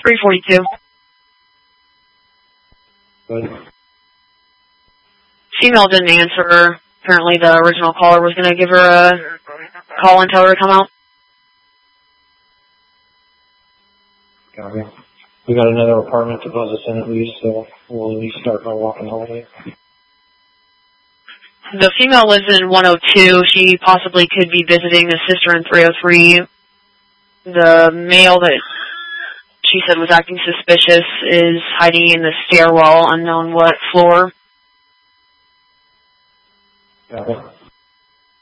342. Good. Female didn't answer. Apparently the original caller was going to give her a call and tell her to come out. Copy. We got another apartment to buzz us in at least, so we'll at least start by walking hallway. The female lives in 102. She possibly could be visiting the sister in 303. The male that she said was acting suspicious is hiding in the stairwell, unknown what floor. Copy.